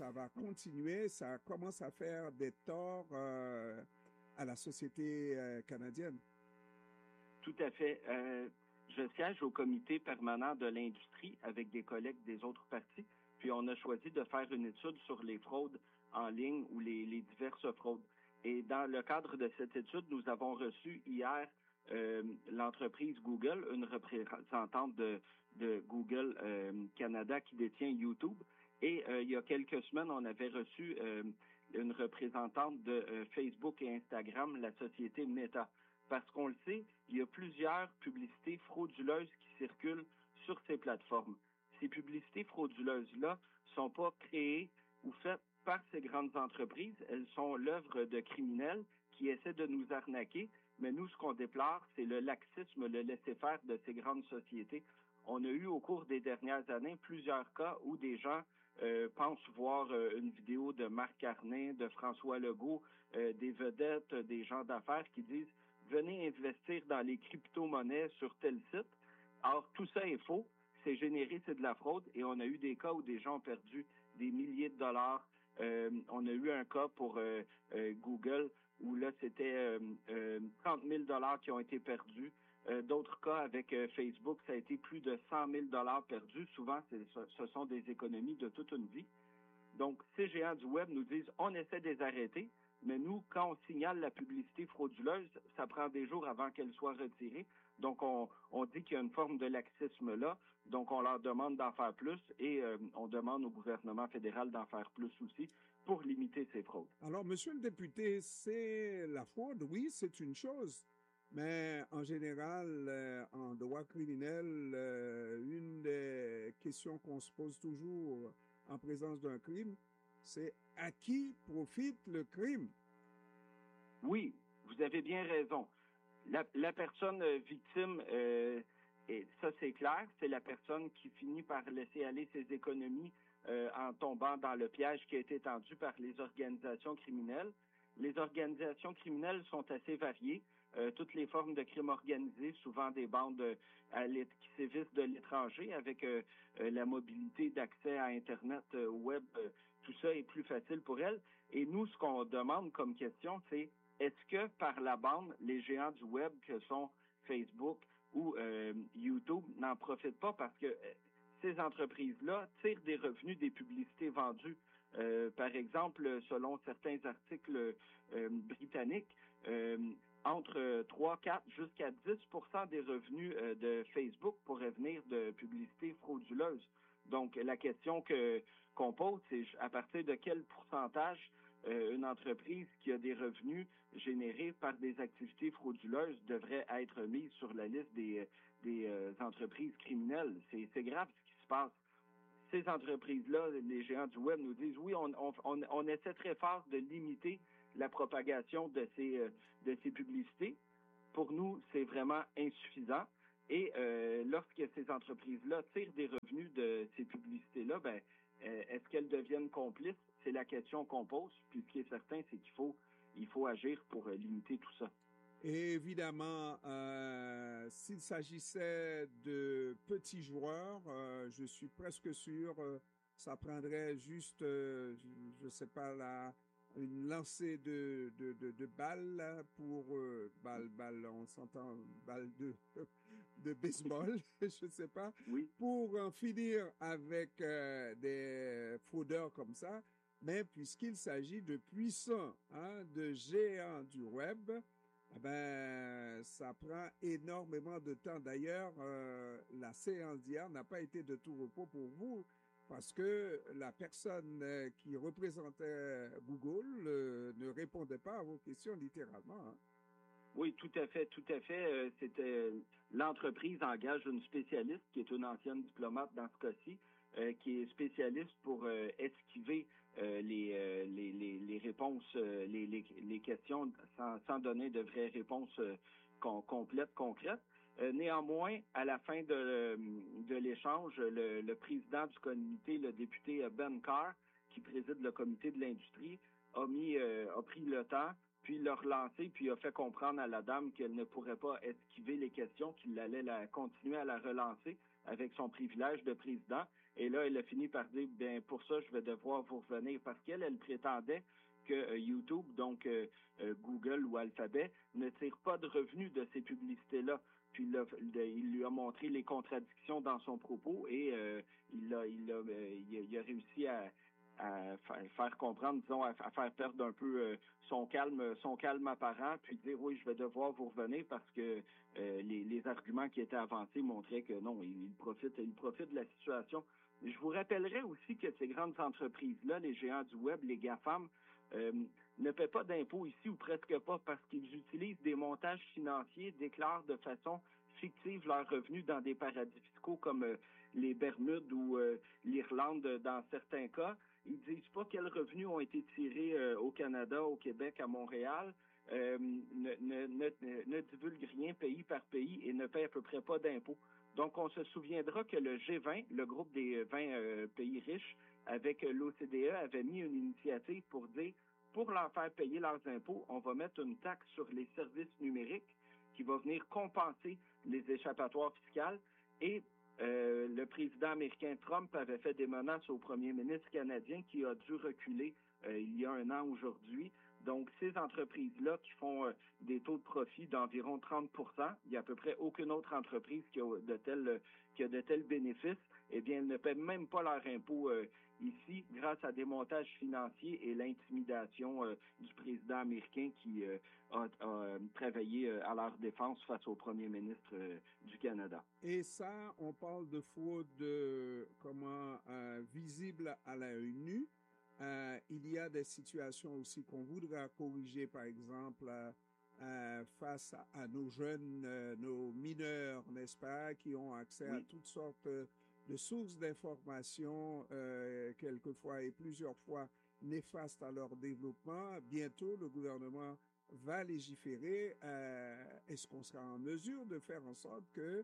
ça va continuer, ça commence à faire des torts à la société canadienne. Tout à fait. Je siège au comité permanent de l'industrie avec des collègues des autres partis, puis on a choisi de faire une étude sur les fraudes en ligne ou les diverses fraudes. Et dans le cadre de cette étude, nous avons reçu hier l'entreprise Google, une représentante de Google Canada qui détient YouTube. Et il y a quelques semaines, on avait reçu une représentante de Facebook et Instagram, la société Meta. Parce qu'on le sait, il y a plusieurs publicités frauduleuses qui circulent sur ces plateformes. Ces publicités frauduleuses-là sont pas créées ou faites par ces grandes entreprises. Elles sont l'œuvre de criminels qui essaient de nous arnaquer. Mais nous, ce qu'on déplore, c'est le laxisme, le laisser-faire de ces grandes sociétés. On a eu au cours des dernières années plusieurs cas où des gens pensent voir une vidéo de Marc Carnet, de François Legault, des vedettes, des gens d'affaires qui disent venez investir dans les crypto-monnaies sur tel site. Or, tout ça est faux, c'est généré, c'est de la fraude, et on a eu des cas où des gens ont perdu des milliers de dollars. On a eu un cas pour Google où là, c'était 30 000 dollars qui ont été perdus. D'autres cas avec Facebook, ça a été plus de 100 000 dollars perdus. Souvent, ce sont des économies de toute une vie. Donc, ces géants du web nous disent, on essaie de les arrêter, mais nous, quand on signale la publicité frauduleuse, ça prend des jours avant qu'elle soit retirée. Donc, on dit qu'il y a une forme de laxisme là. Donc, on leur demande d'en faire plus et on demande au gouvernement fédéral d'en faire plus aussi pour limiter ces fraudes. Alors, monsieur le député, c'est la fraude, oui, c'est une chose. Mais en général, en droit criminel, une des questions qu'on se pose toujours en présence d'un crime, c'est à qui profite le crime? Oui, vous avez bien raison. La personne victime, et ça c'est clair, c'est la personne qui finit par laisser aller ses économies en tombant dans le piège qui a été tendu par les organisations criminelles. Les organisations criminelles sont assez variées. Toutes les formes de crimes organisés, souvent des bandes qui sévissent de l'étranger avec la mobilité d'accès à Internet, web, tout ça est plus facile pour elles. Et nous, ce qu'on demande comme question, c'est est-ce que par la bande, les géants du web que sont Facebook ou YouTube n'en profitent pas parce que ces entreprises-là tirent des revenus des publicités vendues. Par exemple, selon certains articles britanniques, entre 3, 4 jusqu'à 10 des revenus de Facebook pourraient venir de publicités frauduleuses. Donc, la question qu'on pose, c'est à partir de quel pourcentage une entreprise qui a des revenus générés par des activités frauduleuses devrait être mise sur la liste des entreprises criminelles. C'est grave ce qui se passe. Ces entreprises-là, les géants du web nous disent oui, on essaie très fort de limiter la propagation de ces publicités. Pour nous, c'est vraiment insuffisant. Et lorsque ces entreprises-là tirent des revenus de ces publicités-là, ben, est-ce qu'elles deviennent complices? C'est la question qu'on pose. Puis ce qui est certain, c'est qu'il faut agir pour limiter tout ça. Et évidemment, s'il s'agissait de petits joueurs, je suis presque sûr, ça prendrait juste, je sais pas, là, une lancée de balles là, pour balles, on s'entend, balles de baseball, je sais pas, oui, pour en finir avec des fraudeurs comme ça. Mais puisqu'il s'agit de puissants, de géants du web, eh ben, ça prend énormément de temps. D'ailleurs, la séance d'hier n'a pas été de tout repos pour vous parce que la personne qui représentait Google ne répondait pas à vos questions littéralement. Hein. Oui, tout à fait, tout à fait. C'était l'entreprise engage une spécialiste qui est une ancienne diplomate dans ce cas-ci, qui est spécialiste pour esquiver les réponses, les questions sans donner de vraies réponses complètes, concrètes. Néanmoins, à la fin de l'échange, le président du comité, le député Ben Carr, qui préside le comité de l'industrie, a pris le temps puis l'a relancé, puis a fait comprendre à la dame qu'elle ne pourrait pas esquiver les questions, qu'il allait continuer à la relancer avec son privilège de président. Et là, elle a fini par dire, bien, pour ça, je vais devoir vous revenir. Parce qu'elle prétendait que YouTube, donc Google ou Alphabet, ne tire pas de revenus de ces publicités-là. Puis il lui a montré les contradictions dans son propos et il a réussi à faire comprendre, disons, à faire perdre un peu son calme apparent, puis dire oui, je vais devoir vous revenir parce que les arguments qui étaient avancés montraient que non, il profite de la situation. Je vous rappellerai aussi que ces grandes entreprises-là, les géants du web, les GAFAM, ne paient pas d'impôts ici ou presque pas parce qu'ils utilisent des montages financiers, déclarent de façon fictive leurs revenus dans des paradis fiscaux comme les Bermudes ou l'Irlande dans certains cas. Ils disent pas quels revenus ont été tirés au Canada, au Québec, à Montréal. Ne divulguent rien pays par pays et ne paient à peu près pas d'impôts. Donc, on se souviendra que le G20, le groupe des 20 pays riches, avec l'OCDE, avait mis une initiative pour dire, pour leur faire payer leurs impôts, on va mettre une taxe sur les services numériques qui va venir compenser les échappatoires fiscales. Et le président américain Trump avait fait des menaces au premier ministre canadien qui a dû reculer il y a un an aujourd'hui. Donc, ces entreprises-là qui font des taux de profit d'environ 30 %, il n'y a à peu près aucune autre entreprise qui a de tels bénéfices, eh bien, elles ne paient même pas leurs impôts ici grâce à des montages financiers et l'intimidation du président américain qui a travaillé à leur défense face au premier ministre du Canada. Et ça, on parle de fraude visible à l'œil nu. Il y a des situations aussi qu'on voudra corriger, par exemple, face à nos jeunes, nos mineurs, n'est-ce pas, qui ont accès à toutes sortes de sources d'informations, quelquefois et plusieurs fois néfastes à leur développement. Bientôt, le gouvernement va légiférer. Est-ce qu'on sera en mesure de faire en sorte que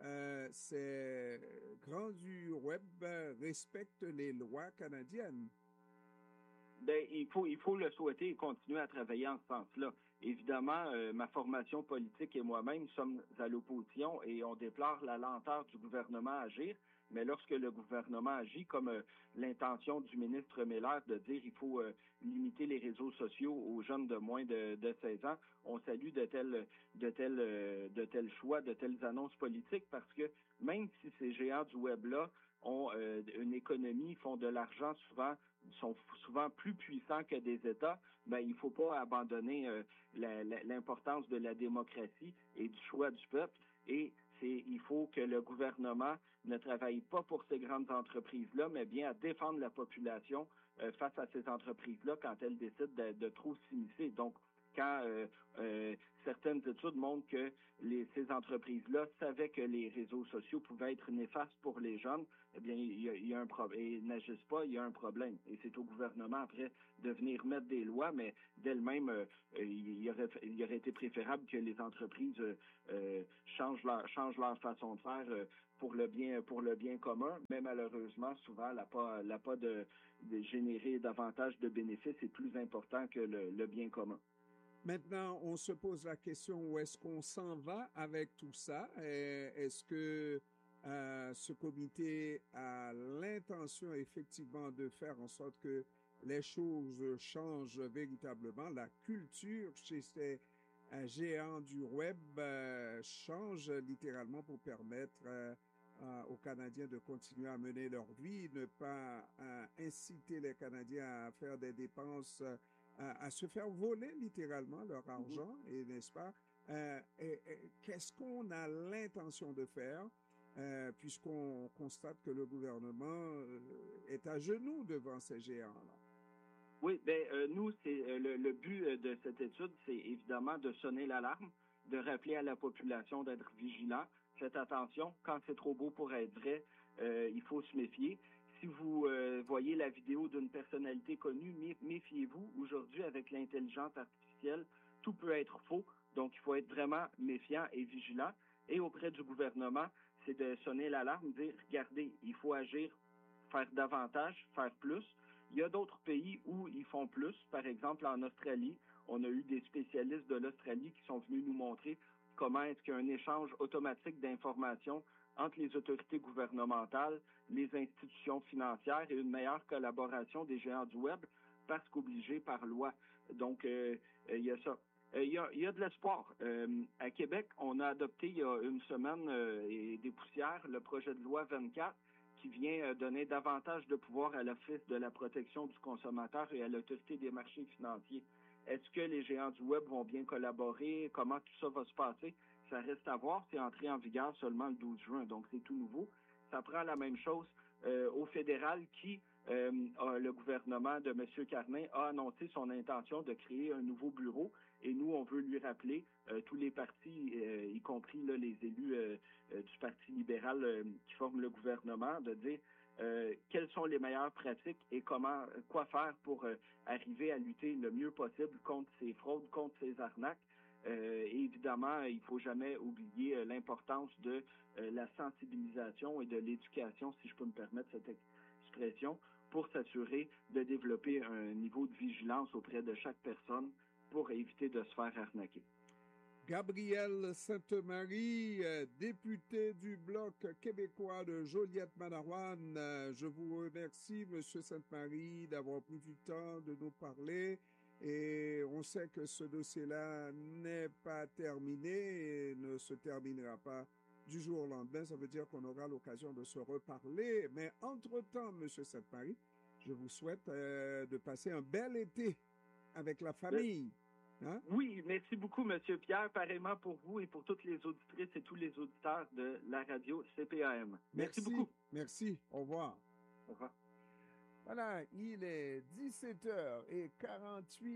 ces grands du web respectent les lois canadiennes? Ben, il faut le souhaiter et continuer à travailler en ce sens-là. Évidemment, ma formation politique et moi-même sommes à l'opposition et on déplore la lenteur du gouvernement à agir. Mais lorsque le gouvernement agit, comme l'intention du ministre Miller de dire il faut limiter les réseaux sociaux aux jeunes de moins de 16 ans, on salue de tels choix, de telles annonces politiques parce que même si ces géants du web-là ont une économie, font de l'argent sont souvent plus puissants que des États, ben il ne faut pas abandonner l'importance de la démocratie et du choix du peuple. Et il faut que le gouvernement ne travaille pas pour ces grandes entreprises-là, mais bien à défendre la population face à ces entreprises-là quand elles décident de trop s'immiscer. Donc, quand certaines études montrent que ces entreprises-là savaient que les réseaux sociaux pouvaient être néfastes pour les jeunes, eh bien, il y a un problème. Et n'agissent pas, il y a un problème. Et c'est au gouvernement, après, de venir mettre des lois, mais d'elle-même, il aurait été préférable que les entreprises changent leur façon de faire pour le bien commun, mais malheureusement, souvent, l'appât de générer davantage de bénéfices est plus important que le bien commun. Maintenant, on se pose la question où est-ce qu'on s'en va avec tout ça? Est-ce que ce comité a l'intention effectivement de faire en sorte que les choses changent véritablement? La culture chez ces géants du web change littéralement pour permettre aux Canadiens de continuer à mener leur vie, ne pas inciter les Canadiens à faire des dépenses à se faire voler littéralement leur argent, et n'est-ce pas? Qu'est-ce qu'on a l'intention de faire puisqu'on constate que le gouvernement est à genoux devant ces géants-là? Oui, nous, c'est le but de cette étude, c'est évidemment de sonner l'alarme, de rappeler à la population d'être vigilant. Faites attention, quand c'est trop beau pour être vrai, il faut se méfier. Si vous voyez la vidéo d'une personnalité connue, méfiez-vous. Aujourd'hui, avec l'intelligence artificielle, tout peut être faux. Donc, il faut être vraiment méfiant et vigilant. Et auprès du gouvernement, c'est de sonner l'alarme, dire, regardez, il faut agir, faire davantage, faire plus. Il y a d'autres pays où ils font plus. Par exemple, en Australie, on a eu des spécialistes de l'Australie qui sont venus nous montrer comment est-ce qu'il y a un échange automatique d'informations entre les autorités gouvernementales les institutions financières et une meilleure collaboration des géants du Web parce qu'obligés par loi. Donc, il y a ça. Il y a de l'espoir. À Québec, on a adopté il y a une semaine et des poussières le projet de loi 24 qui vient donner davantage de pouvoir à l'Office de la protection du consommateur et à l'Autorité des marchés financiers. Est-ce que les géants du Web vont bien collaborer? Comment tout ça va se passer? Ça reste à voir. C'est entré en vigueur seulement le 12 juin, donc c'est tout nouveau. Ça prend la même chose au fédéral qui, le gouvernement de M. Carmin a annoncé son intention de créer un nouveau bureau et nous, on veut lui rappeler, tous les partis, y compris là, les élus du Parti libéral qui forment le gouvernement, de dire quelles sont les meilleures pratiques et quoi faire pour arriver à lutter le mieux possible contre ces fraudes, contre ces arnaques. Et évidemment, il ne faut jamais oublier l'importance de la sensibilisation et de l'éducation, si je peux me permettre cette expression, pour s'assurer de développer un niveau de vigilance auprès de chaque personne pour éviter de se faire arnaquer. Gabriel Sainte-Marie, député du Bloc québécois de Joliette-Madawan. Je vous remercie, Monsieur Sainte-Marie, d'avoir pris du temps de nous parler. Et on sait que ce dossier-là n'est pas terminé et ne se terminera pas du jour au lendemain. Ça veut dire qu'on aura l'occasion de se reparler. Mais entre-temps, Monsieur Sainte-Marie, je vous souhaite de passer un bel été avec la famille. Hein? Oui, merci beaucoup, M. Pierre, pareillement pour vous et pour toutes les auditrices et tous les auditeurs de la radio CPAM. Merci beaucoup. Merci. Au revoir. Au revoir. Voilà, il est 17h48.